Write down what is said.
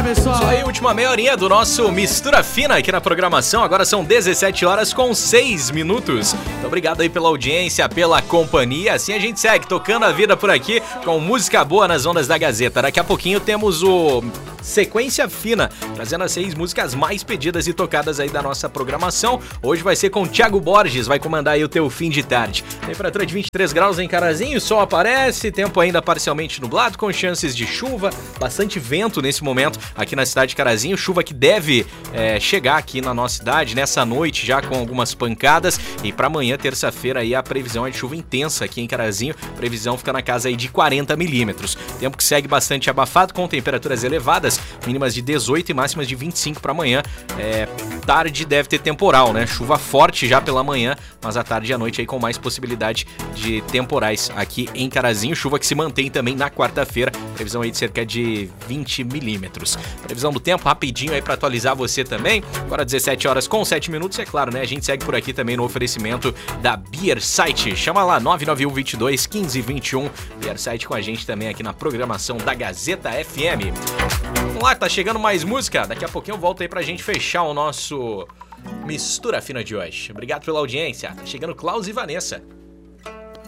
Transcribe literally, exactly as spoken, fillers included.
pessoal. Isso aí, última meia horinha do nosso Mistura Fina aqui na programação. Agora são dezessete horas com seis minutos. Muito obrigado aí pela audiência, pela companhia. Assim a gente segue tocando a vida por aqui com música boa nas ondas da Gazeta. Daqui a pouquinho temos o Sequência Fina, trazendo as seis músicas mais pedidas e tocadas aí da nossa programação. Hoje vai ser com o Thiago Borges, vai comandar aí o teu fim de tarde. Temperatura de vinte e três graus em Carazinho, sol aparece, tempo ainda parcialmente nublado, com chances de chuva, bastante vento nesse momento aqui na cidade de Carazinho. Chuva que deve é, chegar aqui na nossa cidade nessa noite já com algumas pancadas. E para amanhã, terça-feira, aí a previsão é de chuva intensa aqui em Carazinho. Previsão fica na casa aí de quarenta milímetros. Tempo que segue bastante abafado, com temperaturas elevadas, mínimas de dezoito e máximas de vinte e cinco para amanhã. É, tarde deve ter temporal, né? Chuva forte já pela manhã, mas à tarde e à noite aí com mais possibilidade de temporais aqui em Carazinho. Chuva que se mantém também na quarta-feira. Previsão aí de cerca de vinte milímetros. Previsão do tempo rapidinho aí para atualizar você também. Agora dezessete horas com sete minutos, é claro, né? A gente segue por aqui também no oferecimento da Beer Site. Chama lá, nove nove um, dois dois, um cinco dois um. Beer Site com a gente também aqui na programação da Gazeta F M. Vamos lá, tá chegando mais música. Daqui a pouquinho eu volto aí pra gente fechar o nosso Mistura Fina de hoje. Obrigado pela audiência. Tá chegando Klaus e Vanessa.